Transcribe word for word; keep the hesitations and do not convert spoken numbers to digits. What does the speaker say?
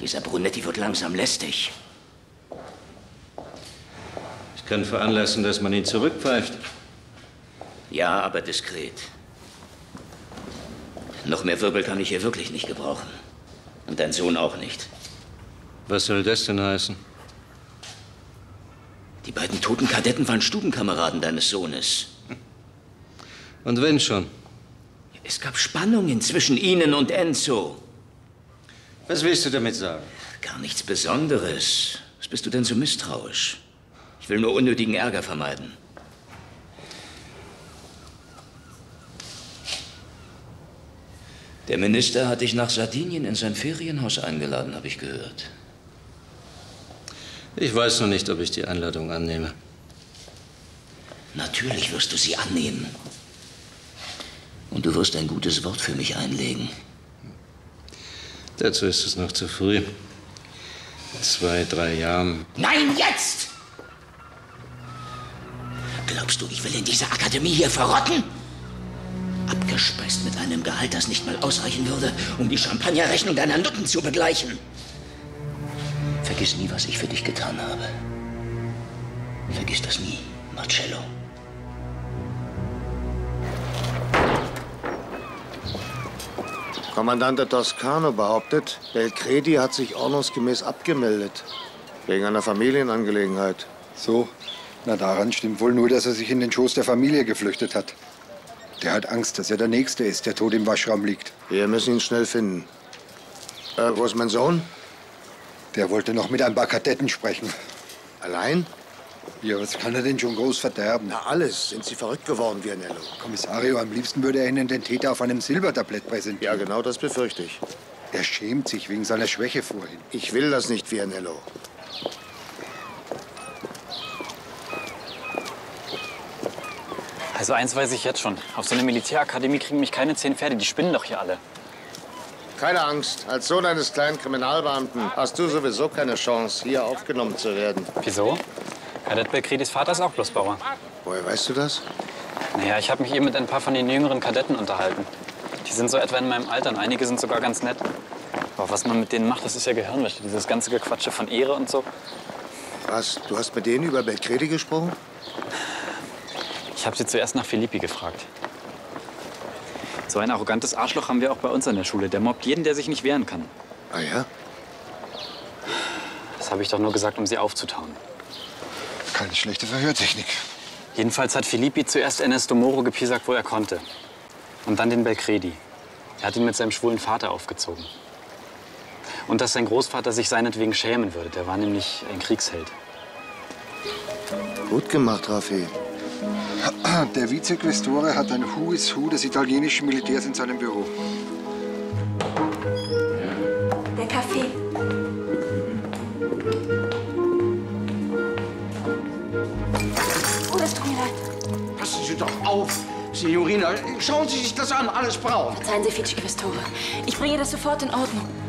Dieser Brunetti wird langsam lästig. Ich kann veranlassen, dass man ihn zurückpfeift. Ja, aber diskret. Noch mehr Wirbel kann ich hier wirklich nicht gebrauchen. Und dein Sohn auch nicht. Was soll das denn heißen? Die beiden toten Kadetten waren Stubenkameraden deines Sohnes. Und wenn schon? Es gab Spannungen zwischen ihnen und Enzo. Was willst du damit sagen? Gar nichts Besonderes. Was bist du denn so misstrauisch? Ich will nur unnötigen Ärger vermeiden. Der Minister hat dich nach Sardinien in sein Ferienhaus eingeladen, habe ich gehört. Ich weiß noch nicht, ob ich die Einladung annehme. Natürlich wirst du sie annehmen. Und du wirst ein gutes Wort für mich einlegen. Dazu ist es noch zu früh. In zwei, drei Jahren. Nein, jetzt! Glaubst du, ich will in dieser Akademie hier verrotten? Abgespeist mit einem Gehalt, das nicht mal ausreichen würde, um die Champagnerrechnung deiner Nutten zu begleichen. Vergiss nie, was ich für dich getan habe. Vergiss das nie, Marcello. Kommandante Toscano behauptet, Belcredi hat sich ordnungsgemäß abgemeldet. Wegen einer Familienangelegenheit. So? Na, daran stimmt wohl nur, dass er sich in den Schoß der Familie geflüchtet hat. Der hat Angst, dass er der Nächste ist, der tot im Waschraum liegt. Wir müssen ihn schnell finden. Äh, wo ist mein Sohn? Der wollte noch mit ein paar Kadetten sprechen. Allein? Ja, was kann er denn schon groß verderben? Na, alles. Sind Sie verrückt geworden, Vianello? Kommissario, am liebsten würde er Ihnen den Täter auf einem Silbertablett präsentieren. Ja, genau das befürchte ich. Er schämt sich wegen seiner Schwäche vorhin. Ich will das nicht, Vianello. Also eins weiß ich jetzt schon. Auf so eine Militärakademie kriegen mich keine zehn Pferde. Die spinnen doch hier alle. Keine Angst. Als Sohn eines kleinen Kriminalbeamten hast du sowieso keine Chance, hier aufgenommen zu werden. Wieso? Kadett Belcredis Vater ist auch bloß Bauer. Woher weißt du das? Naja, ich habe mich eben mit ein paar von den jüngeren Kadetten unterhalten. Die sind so etwa in meinem Alter und einige sind sogar ganz nett. Aber was man mit denen macht, das ist ja Gehirnwäsche. Dieses ganze Gequatsche von Ehre und so. Was? Du hast mit denen über Belcredi gesprochen? Ich habe sie zuerst nach Filippi gefragt. So ein arrogantes Arschloch haben wir auch bei uns an der Schule. Der mobbt jeden, der sich nicht wehren kann. Ah ja? Das habe ich doch nur gesagt, um sie aufzutauen. Keine schlechte Verhörtechnik. Jedenfalls hat Filippi zuerst Ernesto Moro gepiesackt, wo er konnte. Und dann den Belcredi. Er hat ihn mit seinem schwulen Vater aufgezogen. Und dass sein Großvater sich seinetwegen schämen würde. Der war nämlich ein Kriegsheld. Gut gemacht, Raffi. Der Vizequestore hat ein Who is Who des italienischen Militärs in seinem Büro. Der Kaffee. Oh, es tut mir leid. Passen Sie doch auf, Signorina. Schauen Sie sich das an, alles braun. Verzeihen Sie, Vizequestore. Ich bringe das sofort in Ordnung.